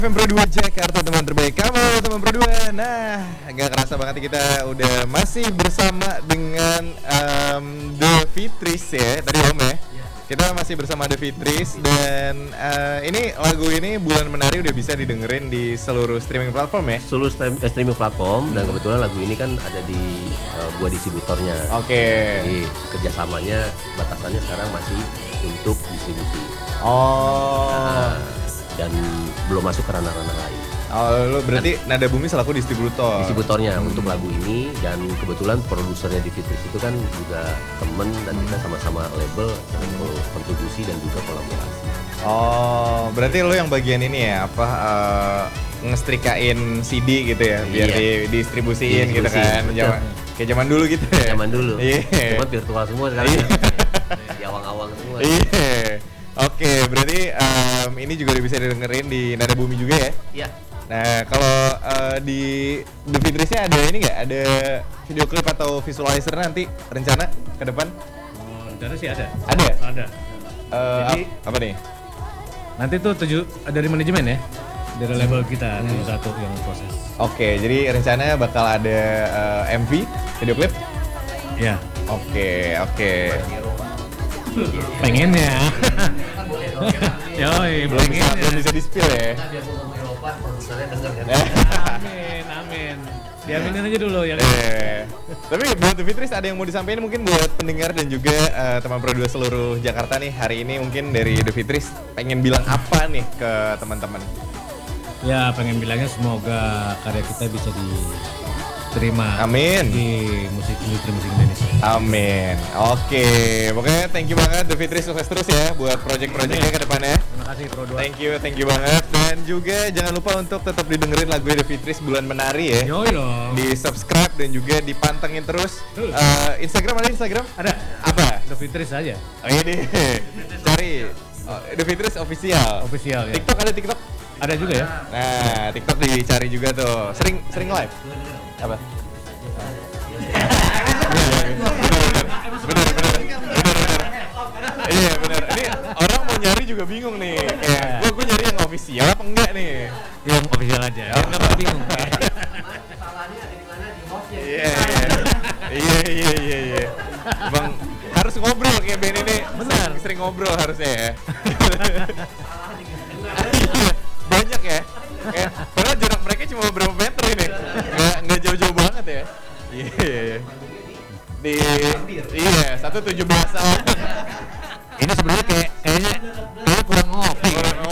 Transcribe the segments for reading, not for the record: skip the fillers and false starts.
FM Pro 2 Jakarta, teman terbaik kamu, teman Pro 2. Nah, agak kerasa banget kita udah masih bersama dengan The Fitris ya, tadi Om ya. Kita masih bersama The Fitris dan ini lagu ini Bulan Menari udah bisa didengerin di seluruh streaming platform ya? Seluruh streaming platform dan kebetulan lagu ini kan ada di gua distributornya. Oke. Jadi kerjasamanya batasannya sekarang masih untuk distribusi. Dan belum masuk ke ranah-ranah lain. Lo berarti Nada Bumi selaku distributornya untuk lagu ini, dan kebetulan produsernya di Fitris itu kan juga temen dan kita sama-sama label, kontribusi dan juga kolaborasi. Berarti lo yang bagian ini ya, ngestrikain CD gitu ya, biar didistribusiin gitu kan, kayak zaman dulu gitu ya. Zaman dulu, cuma virtual semua sekarang. Di awang-awang semua. Oke, berarti ini juga bisa didengerin di Nada Bumi juga ya? Iya. Nah, kalau di The Fitrisnya ada ini nggak? Ada video klip atau visualizer nanti rencana ke depan? Rencana sih ada. Ada? Ada. Jadi apa nih? nanti tuh dari manajemen ya, dari label kita satu yang proses. Oke, jadi rencananya bakal ada MV, video klip? Iya. Oke. Pengennya. Yoi, belum bisa di-spill ya. Amin. Diaminin aja dulu ya. Tapi buat The Fitris ada yang mau disampaikan mungkin buat pendengar dan juga teman Pro 2 seluruh Jakarta nih hari ini, mungkin dari The Fitris pengen bilang apa nih ke teman-teman? Ya, pengen bilangnya semoga karya kita bisa diterima. Amin. Di industri musik Indonesia. Amin. Oke, pokoknya thank you banget The Fitris, sukses terus ya buat project-projectnya ke depannya. Terima kasih Pro 2. Thank you banget. Dan juga jangan lupa untuk tetap didengerin lagu The Fitris Bulan Menari ya. Yoi dong. Di subscribe dan juga dipantengin terus. Instagram ada Instagram? Ada. Apa? The Fitris aja. Oh ini cari The Fitris official. Official ya. TikTok ada TikTok? Ada juga ya. Nah, TikTok dicari juga tuh. Sering live. Apa? Iya benar. Ini orang mau nyari juga bingung nih. Kayak gue nyari yang official apa enggak nih? Yang official aja. Enggak bingung. Salahnya ada di mana di hostnya. Iya. Bang harus ngobrol kayak Ben ini. Benar. Sering ngobrol harusnya ya. Banyak ya. Padahal jarak mereka cuma beberapa meter ini. Nggak jauh-jauh banget ya. Iya. Di 117 Ini sebenarnya kayaknya kurang ngopi.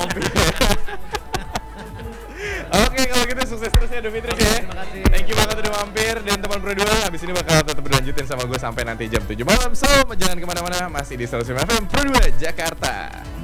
Oke, kalau gitu sukses terus ya The Fitris ya. Thank you banget udah mampir, dan teman Pro 2 habis ini bakal tetap berlanjutin sama gue sampai nanti jam 7 malam. So, jangan kemana-mana, masih di 105 FM Pro 2 Jakarta.